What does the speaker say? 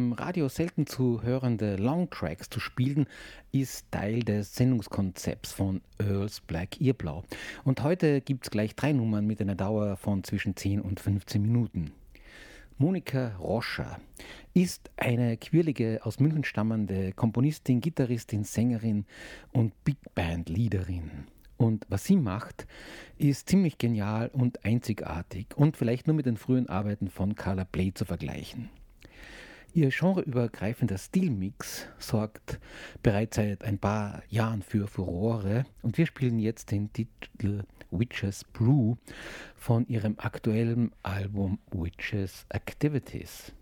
im Radio selten zu hörende Longtracks zu spielen, ist Teil des Sendungskonzepts von Earls Black Earblau. Und heute gibt es gleich 3 Nummern mit einer Dauer von zwischen 10 und 15 Minuten. Monika Roscher ist eine quirlige, aus München stammende Komponistin, Gitarristin, Sängerin und Big Band-Leaderin. Und was sie macht, ist ziemlich genial und einzigartig und vielleicht nur mit den frühen Arbeiten von Carla Bley zu vergleichen. Ihr genreübergreifender Stilmix sorgt bereits seit ein paar Jahren für Furore und wir spielen jetzt den Titel Witches Brew von ihrem aktuellen Album Witches Activities.